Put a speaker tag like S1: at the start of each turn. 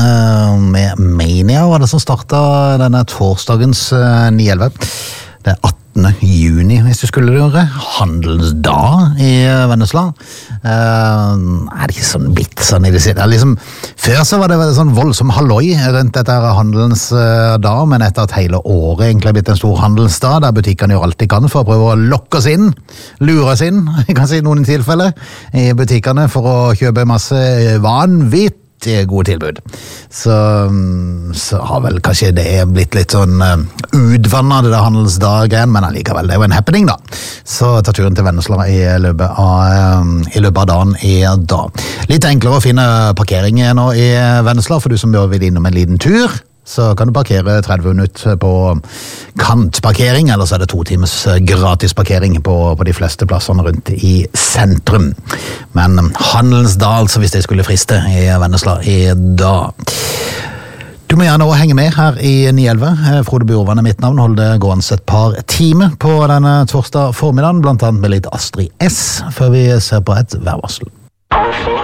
S1: med Mania, var det som startet denne torsdagens 9-11. Det 18. juni, hvis du skulle gjøre. Handelens dag i Vennesla. Det ikke sånn blitt sånn i det siden. Liksom, før så var det sånn voldsom halloi rundt dette handelens dag, men etter at hele året egentlig har blitt en stor handelsdag, der butikkene gjør alt de kan for å prøve å lokke oss inn, lure oss inn, jeg kan si noen tilfeller, i butikkene for å kjøpe masse vanvitt gode tilbud. Så har vel kanskje det blitt litt sånn utvannet det der handelsdagen, men allikevel, det er jo en happening da. Så ta turen til Vennesla i løpet av dagen i dag. Litt enklere å finne parkering nå i Vennesla, for du som vil innom en liten tur, så kan du parkere 30 minutter på kantparkering, eller så er det 2 timers gratis parkering på de fleste plassene rundt i sentrum. Men Handelens dag, altså hvis det skulle friste i Vennesla i dag. Du må gjerne også henge med her i 9-11. Frode Bjorvann er mitt navn, hold det gående et par timer på denne torsdag formiddagen, blant annet med litt Astrid S, før vi ser på et værvarsel.